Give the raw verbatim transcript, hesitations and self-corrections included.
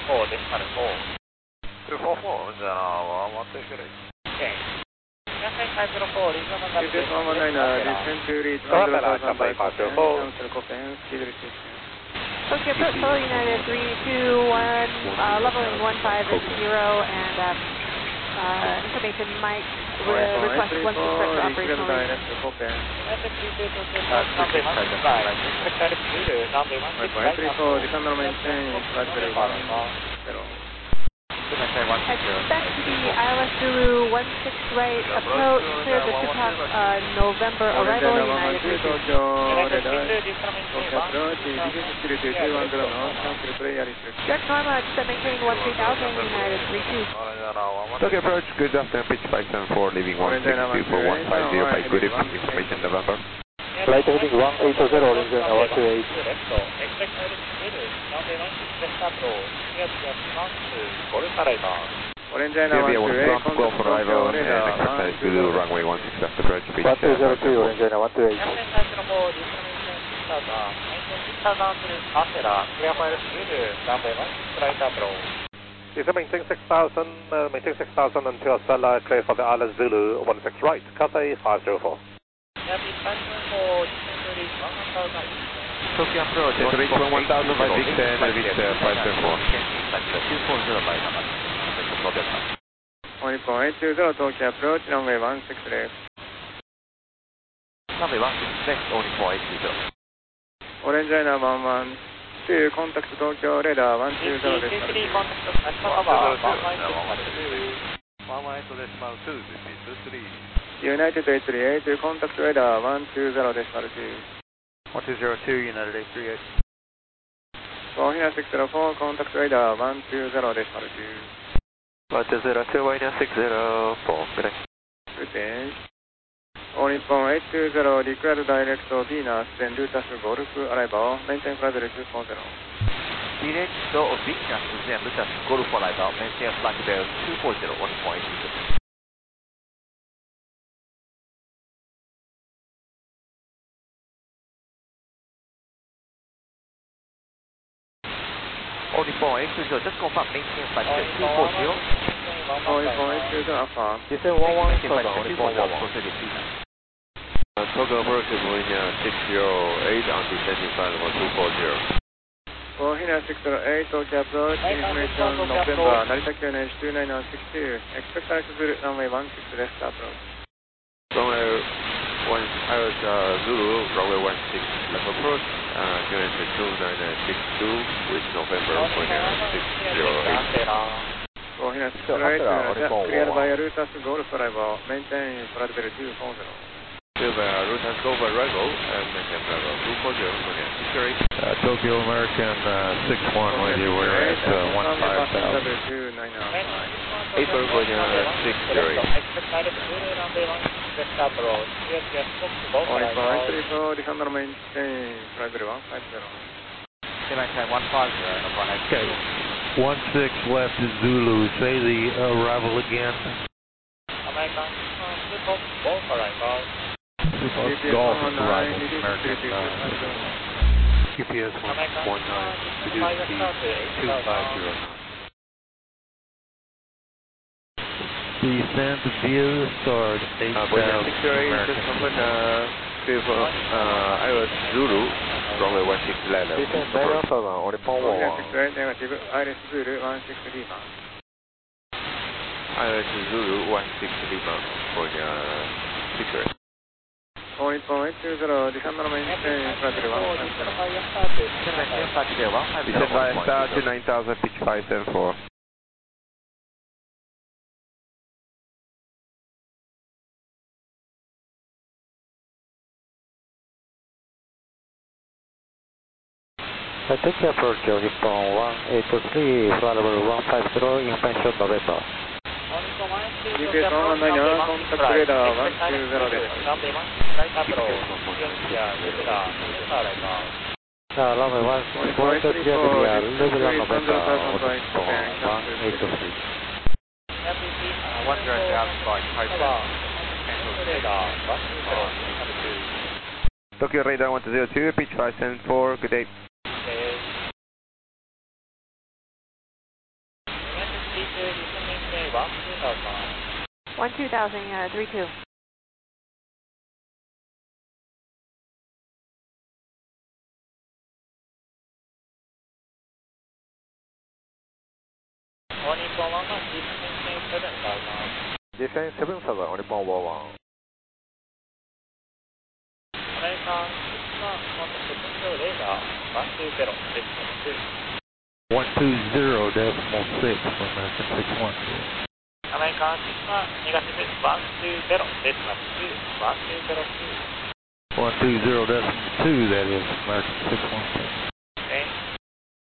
four, decimal four. two four four, uh, one two three. Okay. Yankee five zero four, regional number U P S one one nine, uh, descend to reach one zero thousand by Copen, cancel Copen, speed restriction. Tokyo approach, Hello United three two one, uh, leveling one five zero, and um, uh, information Mike re request one six right for operational reasons. Direct Copen. United three two Tokyo approach, runway one six right, expect direct Zulu, runway one six right, three four, descend normal maintain, flight level one zero. Expect the I L S Zulu one six right approach, clear the two o'clock uh, November arrival, United three two. United three two, descend maintain one Approach, descend security two one zero knots, cancel player restriction. Direct Norma, descend maintain one three thousand, United three two. Tokyo approach, good afternoon, pitch five seven four, leaving one six two for one five zero by good evening, information November. Flight heading one eight zero, Linguna one two eight. Expect direct Zulu, runway one six left approach, clear the front Golf arrival. Serbia was front Golf arrival and expect Zulu runway one six left approach, pitch one two zero two, Linguna one two eight. Yankee five zero four, descend maintain six thousand, maintain six thousand through Acela, clear for Zulu, runway one six right approach. Descend maintain six thousand, uh, maintain six thousand until Acela, clear for the I L S Zulu one six right, Cathay five zero four. Yankee five zero four, descend to reach one thousand. Tokyo approach, to reach one thousand by Victor and reach five seven four. two four zero by number. one point eight two zero, Tokyo approach, runway one six left. Runway one six left, only four eight two zero. Orange China one one two, contact Tokyo radar one two zero decimal two. Contact National Tower, one one eight decimal two. United eight three eight, contact radar one two zero decimal two. one two zero two, United eight three eight. Wahina six zero four, contact radar one two zero decimal two. one two zero two, Wahina six zero four, good day. Good day. All Nippon eight two zero, required direct Venus, then Lutas Golf arrival, maintain flight level two four zero. Direct Venus, then Lutas Golf arrival, maintain flight level two four zero, one point eight two zero. All Nippon eight two zero, just confirm maintain flight level two four zero. All Nippon eight two zero, Alpha. Descend one one seven, All Nippon one one. Proceed to Tokyo approach, Wahina six zero eight on descending flight level two four zero. Wahina six zero eight, Tokyo approach, information November, Narita Q N H two nine one six two, expect Zulu runway one six left approach. Runway one, I was uh, Zulu, runway one six left approach, uh, Q N H two nine six two with November Wahina six zero eight. Wahina six zero eight, cleared by Lutas Golf arrival, maintain flight level two four zero. Cleared by Lutas Golf arrival, and maintain flight level two four zero, Wahina six zero eight. Uh, Tokyo American uh, six one with you, we're at uh, one five thousand. April Wahina six zero eight. Expect direct Zulu, runway one six left approach, clear the Golf All Nippon arrival. eight three four, descend maintain flight level one five zero. Maintain one five zero, number nine. Okay, one six left is Zulu, say the arrival again. American two four Golf arrival. Golf arrival, American uh, U P S one nine, reduced speed two five zero. Descend via the start, eight Uh, Wahina thousand six zero eight, just American. open uh, clear for uh, I was Zulu, runway one six left. Descend nine Alpha, on the Pond Wahina one. six zero eight, negative, I L S Zulu one six Lima. I was Zulu one six Lima, Wahina six zero eight. All Nippon eight two zero, descend maintain flight level one five zero. Descend via star to nine thousand, pitch five seven four. Tokyo approach, Nippon one eight three, flight level one five zero, information November. U P S one one nine, contact radar one two zero decimal. Uh, runway one six one, clear the uh, level on November, one eight three. one zero outside, Tokyo radar one zero two, pitch five seven four, good day. one two thousand, uh, three two. Descend seven thousand, on point one one. American six one, contact radar, one two zero, decimal two. one two zero decimal six for American six one two. American six one, negative one two zero, decimal two, one two zero two. one two zero decimal two, that is American six one two.